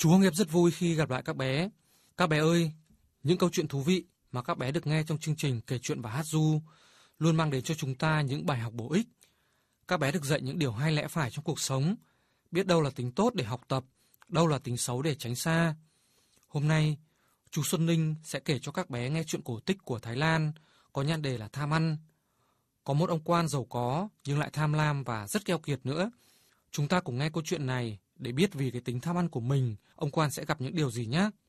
Chú Hoàng Hiệp rất vui khi gặp lại các bé. Các bé ơi, những câu chuyện thú vị mà các bé được nghe trong chương trình kể chuyện và hát ru luôn mang đến cho chúng ta những bài học bổ ích. Các bé được dạy những điều hay lẽ phải trong cuộc sống, biết đâu là tính tốt để học tập, đâu là tính xấu để tránh xa. Hôm nay, chú Xuân Ninh sẽ kể cho các bé nghe chuyện cổ tích của Thái Lan có nhan đề là Tham Ăn. Có một ông quan giàu có nhưng lại tham lam và rất keo kiệt nữa. Chúng ta cùng nghe câu chuyện này để biết vì cái tính tham ăn của mình, ông quan sẽ gặp những điều gì nhé.